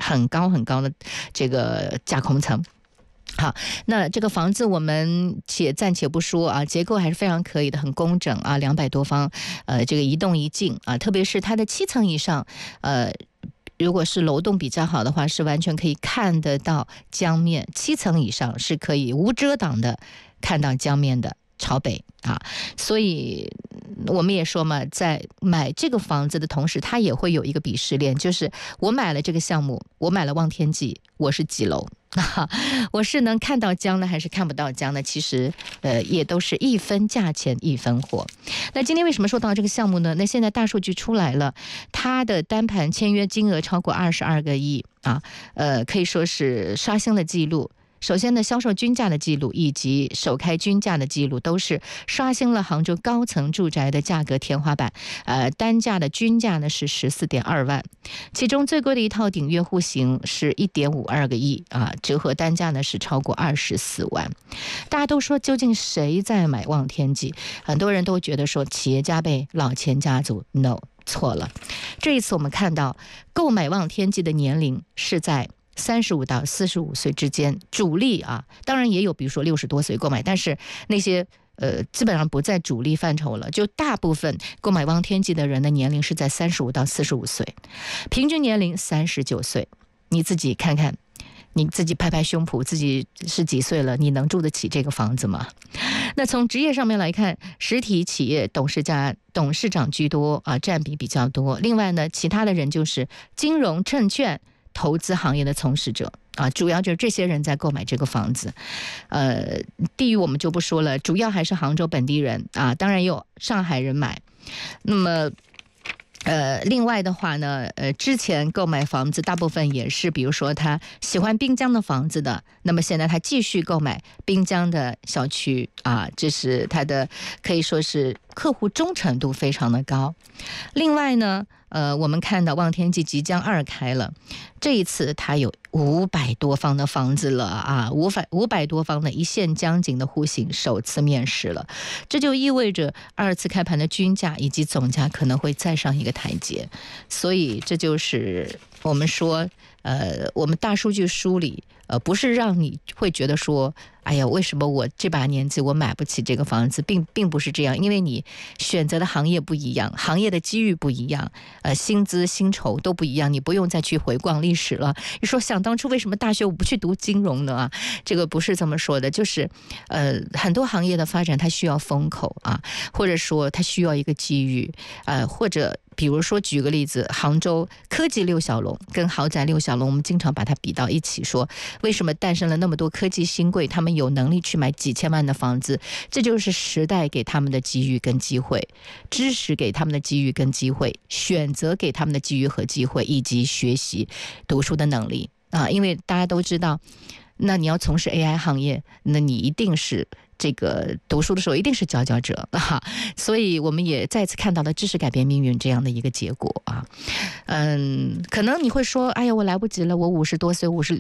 很高很高的这个架空层。好，那这个房子我们暂且不说啊，结构还是非常可以的，很工整啊，200多方，这个一动一静啊，特别是它的7层以上，如果是楼栋比较好的话，是完全可以看得到江面，7层以上是可以无遮挡的看到江面的朝北啊，所以我们也说嘛，在买这个房子的同时，它也会有一个鄙视链，就是我买了这个项目，我买了望天驥，我是几楼？我是能看到江的还是看不到江的？其实也都是一分价钱一分货。那今天为什么说到这个项目呢？那现在大数据出来了，它的单盘签约金额超过22个亿啊，可以说是刷新了记录。首先呢，销售均价的记录以及首开均价的记录都是刷新了杭州高层住宅的价格天花板。单价的均价呢是14.2万，其中最贵的一套顶悦户型是1.52个亿啊，折合单价呢是超过24万。大家都说究竟谁在买望天驥？很多人都觉得说企业家辈、老钱家族 ，no， 错了。这一次我们看到购买望天驥的年龄是在35到45岁之间，主力啊，当然也有比如说60多岁购买，但是那些基本上不在主力范畴了。就大部分购买望天驥的人的年龄是在35到45岁，平均年龄39岁。你自己看看，你自己拍拍胸脯，自己是几岁了？你能住得起这个房子吗？那从职业上面来看，实体企业董事长居多啊，占比比较多。另外呢，其他的人就是金融、证券、投资行业的从事者啊，主要就是这些人在购买这个房子。地域我们就不说了，主要还是杭州本地人啊，当然也有上海人买。那么另外的话呢，之前购买房子大部分也是，比如说他喜欢滨江的房子的，那么现在他继续购买滨江的小区啊，这是他的可以说是客户忠诚度非常的高。另外呢，我们看到望天驥即将2开了，这一次它有500多方的房子了啊，500多方的一线江景的户型首次面世了，这就意味着2次开盘的均价以及总价可能会再上一个台阶，所以这就是我们说，我们大数据梳理，不是让你会觉得说，哎呀，为什么我这把年纪我买不起这个房子，并不是这样，因为你选择的行业不一样，行业的机遇不一样，薪资薪酬都不一样，你不用再去回逛历史了。你说想当初为什么大学我不去读金融呢？啊，这个不是这么说的，就是很多行业的发展它需要风口啊，或者说它需要一个机遇，或者比如说举个例子，杭州科技6小龙跟豪宅6小龙，我们经常把它比到一起说，为什么诞生了那么多科技新贵，他们有能力去买几千万的房子，这就是时代给他们的机遇跟机会，知识给他们的机遇跟机会，选择给他们的机遇和机会，以及学习读书的能力啊，因为大家都知道，那你要从事 AI 行业，那你一定是这个读书的时候一定是佼佼者啊，所以我们也再次看到了知识改变命运这样的一个结果啊。可能你会说，哎呀，我来不及了，我50多岁，我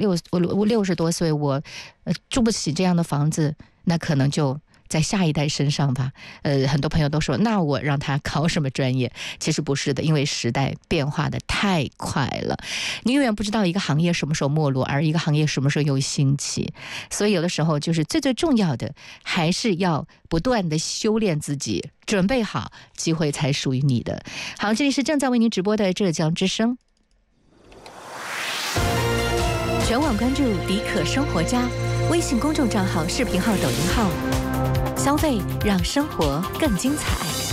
60多岁，我住不起这样的房子，那可能就在下一代身上吧。很多朋友都说，那我让他考什么专业？其实不是的，因为时代变化的太快了，你永远不知道一个行业什么时候没落，而一个行业什么时候又兴起。所以有的时候就是最重要的，还是要不断的修炼自己，准备好，机会才属于你的。好，这里是正在为您直播的浙江之声，全网关注迪可生活家，微信公众账号、视频号、抖音号。消费让生活更精彩。